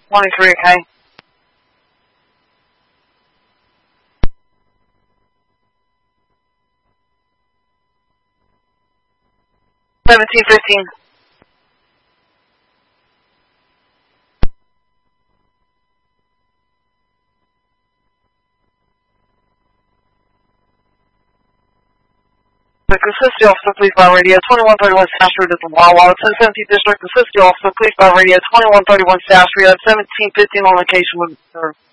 23, okay. 1715. 'Assist the officer, please by radio 2131 South Street at the Wawa, 1017 District. Assist the officer, please by radio 2131 South Street at 1715 on location with